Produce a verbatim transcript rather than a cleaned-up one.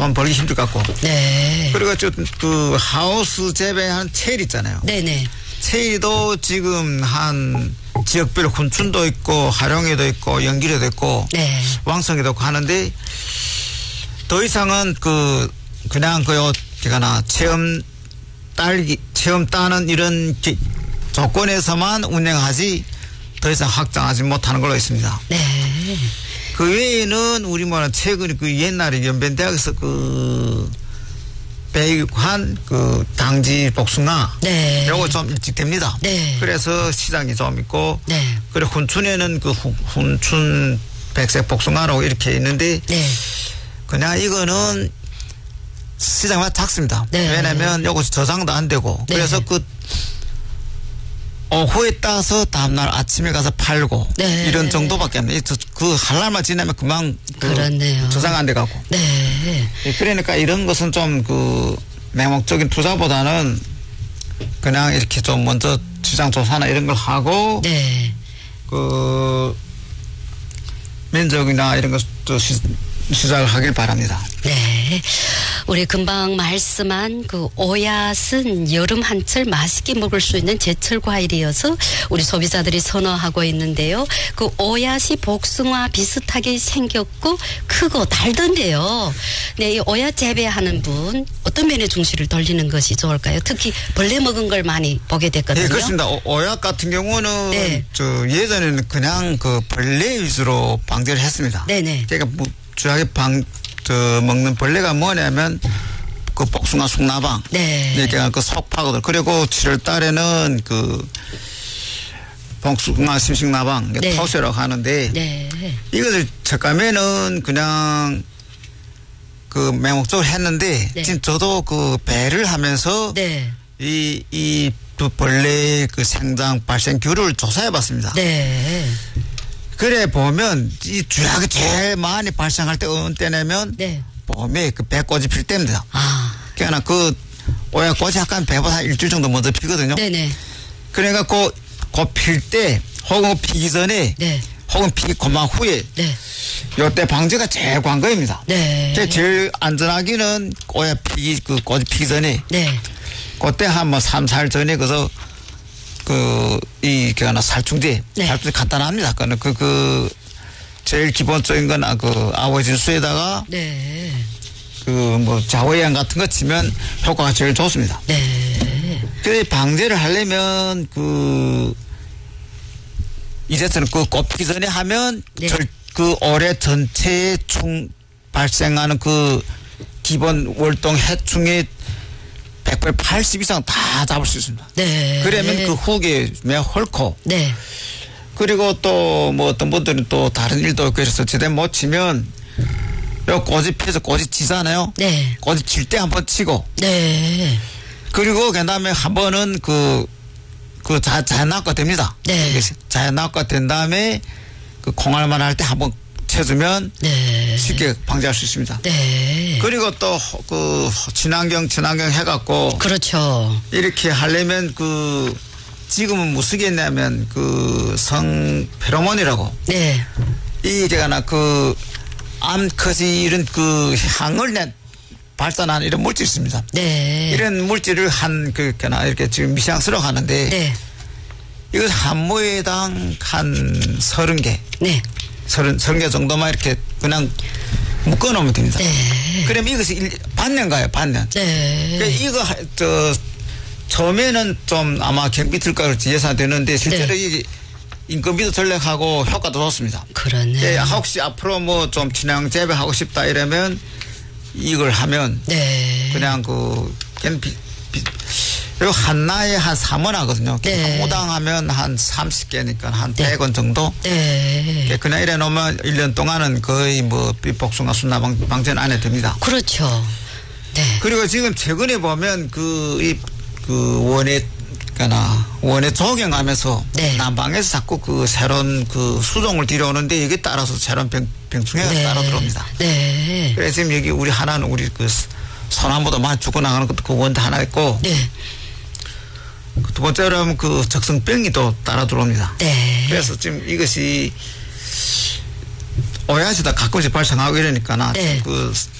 돈 벌기 힘들 것 같고. 네. 그리고 좀 그 하우스 재배한 체일 있잖아요. 네네. 체일도 지금 한 지역별로 군춘도 있고 하룡에도 있고 연길에도 있고 네. 왕성에도 있고 하는데 더 이상은 그 그냥 그 제가나 체험 딸기 체험 따는 이런 기, 조건에서만 운영하지 더 이상 확장하지 못하는 걸로 있습니다. 네. 그 외에는 우리 뭐냐 최근에 그 옛날에 연변대학에서 그 배육한 그 당지 복숭아. 네. 요거 좀 일찍 됩니다. 네. 그래서 시장이 좀 있고. 네. 그리고 훈춘에는 그 훈춘 백색 복숭아라고 이렇게 있는데. 네. 그냥 이거는 시장마다 작습니다. 네. 왜냐면 요거 저장도 안 되고. 네. 그래서 그 오후에 따서 다음날 아침에 가서 팔고. 네. 이런 정도밖에 안 돼요. 그 할 날만 지나면 그만 그 그렇네요. 저장 안 돼 가고. 네. 그러니까 이런 것은 좀 그 맹목적인 투자보다는 그냥 이렇게 좀 먼저 시장 조사나 이런 걸 하고. 네. 그 면적이나 이런 것도 시, 시작을 하길 바랍니다. 네. 우리 금방 말씀한 그 오얏은 여름 한철 맛있게 먹을 수 있는 제철 과일이어서 우리 소비자들이 선호하고 있는데요. 그 오얏이 복숭아 비슷하게 생겼고 크고 달던데요. 네, 이 오얏 재배하는 분 어떤 면에 중시를 돌리는 것이 좋을까요? 특히 벌레 먹은 걸 많이 보게 됐거든요. 네, 그렇습니다. 오, 오얏 같은 경우는 네. 저 예전에는 그냥 그 벌레 위주로 방제를 했습니다. 네네. 그러니까 뭐 주하게 방 저 먹는 벌레가 뭐냐면 그 복숭아 쑥나방, 네. 이렇게 그 속파거든. 그리고 칠월 달에는 그 복숭아 심식나방, 네. 토세라고 하는데 네. 이것을 첫감에는 그냥 그 맹목적으로 했는데 네. 지금 저도 그 배를 하면서 네. 이 이 또 벌레 그 생장 발생 규를 조사해봤습니다. 네. 그래 보면 이 주약이 제일 많이 발생할 때 어느 때냐면 네. 봄에 그 배꽃이 필 때입니다. 아. 그러니까 그 오얏꽃이 약간 배보다 한 일주일 정도 먼저 피거든요. 네네. 그러니까 그, 그 필 때 혹은 피기 전에 네. 혹은 피기 그만 후에 네. 요때 방제가 제일 관건입니다. 네. 제일 안전하기는 오얏 피기 그 꽃이 피기 전에 네. 그때 한 뭐 삼, 사일 전에 그래서 그, 이, 그, 하나, 살충제. 네. 살충제 간단합니다. 그는 그, 그, 제일 기본적인 건, 아, 그, 아오진수에다가, 네. 그, 뭐, 자오양 같은 거 치면 효과가 제일 좋습니다. 네. 그래, 방제를 하려면, 그, 이제서는 그 꼽기 전에 하면, 네. 절, 그 올해 전체에 충, 발생하는 그, 기본 월동 해충의 백 배 팔십 이상 다 잡을 수 있습니다. 네. 그러면 그 후기에 매우 헐고. 네. 그리고 또 뭐 어떤 분들은 또 다른 일도 있고 그래서 제대로 못 치면 요 꼬지 피해서 꼬지 치잖아요. 네. 꼬지 칠 때 한번 치고. 네. 그리고 그 다음에 한 번은 그, 그 자, 자연 낙과 됩니다. 네. 자연 낙과 된 다음에 그 콩알만 할 때 한번 쳐주면 네. 쉽게 방지할 수 있습니다. 네. 그리고 또 그 친환경 친환경 해갖고 그렇죠. 이렇게 하려면 그 지금은 뭐 쓰겠냐면 그 성 페로몬이라고 네. 이 제가 나 그 암컷이 이런 그 향을 내 발산하는 이런 물질이 있습니다. 네. 이런 물질을 한 그 그나 이렇게 지금 미상스러워 하는데 네. 이것 한 모에당 한 서른 개, 네. 서른 서른 개 정도만 이렇게 그냥 묶어 놓으면 됩니다. 네. 그러면 이것이 일, 반년 가요, 반년. 네. 그러니까 이거 하- 저 처음에는 좀 아마 경비 들까 그렇지 예산되는데 실제로 네. 이 인건비도 절약하고 효과도 좋습니다. 그러네. 예, 혹시 앞으로 뭐 좀 친환경 재배하고 싶다 이러면 이걸 하면 네. 그냥 그 그냥 비, 비, 그리고 한나에 한 삼 원 하거든요. 네. 한 모당 하면 한 삼십 개니까 한 네. 백 원 정도. 네. 그냥 이래 놓으면 일 년 동안은 거의 뭐 복숭아 순나 방제는 안 해도 됩니다. 그렇죠. 네. 그리고 지금 최근에 보면 그, 이, 그 원예, 그나 원예 조경하면서 네. 남방에서 자꾸 그 새로운 그 수종을 들여오는데 이게 따라서 새로운 병, 병충해가 네. 따라 들어옵니다. 네. 그래서 지금 여기 우리 하나는 우리 그 소나무도 많이 죽어나가는 것도 그 원대 하나 있고 네. 두 번째로 하면 그 적성병이 또 따라 들어옵니다. 네. 그래서 지금 이것이 오야시다 가끔씩 발생하고 이러니까 나 네. 그